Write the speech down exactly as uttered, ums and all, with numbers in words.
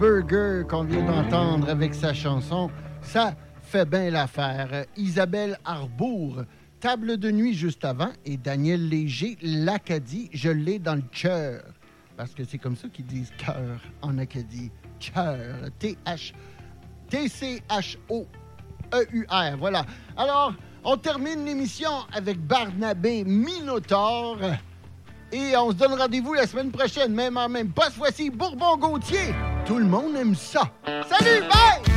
Burger qu'on vient d'entendre avec sa chanson. Ça fait bien l'affaire. Isabelle Arbour, Table de nuit juste avant, et Daniel Léger, l'Acadie, je l'ai dans le cœur. Parce que c'est comme ça qu'ils disent cœur en Acadie. Cœur. T H T C H O E U R. Voilà. Alors, on termine l'émission avec Barnabé Minotaure. Et on se donne rendez-vous la semaine prochaine, même en même poste. Voici Bourbon-Gauthier. Tout le monde aime ça. Salut, bye!